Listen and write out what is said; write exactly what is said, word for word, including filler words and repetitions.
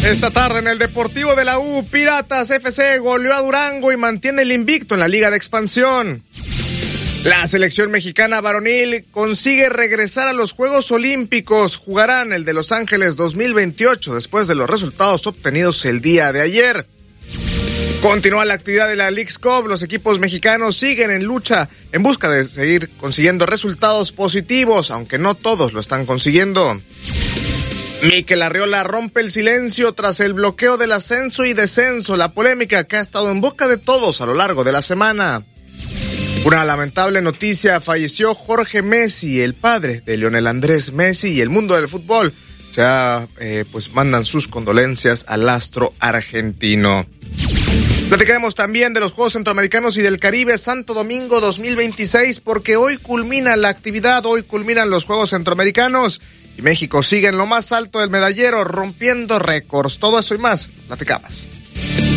Esta tarde en el Deportivo de la U, Piratas F C goleó a Durango y mantiene el invicto en la Liga de Expansión. La selección mexicana varonil consigue regresar a los Juegos Olímpicos. Jugarán el de Los Ángeles dos mil veintiocho después de los resultados obtenidos el día de ayer. Continúa la actividad de la Leagues Cup. Los equipos mexicanos siguen en lucha en busca de seguir consiguiendo resultados positivos, aunque no todos lo están consiguiendo. Mikel Arriola rompe el silencio tras el bloqueo del ascenso y descenso, la polémica que ha estado en boca de todos a lo largo de la semana. Una lamentable noticia: falleció Jorge Messi, el padre de Lionel Andrés Messi, y el mundo del fútbol se ha, eh, pues mandan sus condolencias al astro argentino. Platicaremos también de los Juegos Centroamericanos y del Caribe Santo Domingo dos mil veintiséis, porque hoy culmina la actividad, hoy culminan los Juegos Centroamericanos y México sigue en lo más alto del medallero, rompiendo récords. Todo eso y más, platicamos.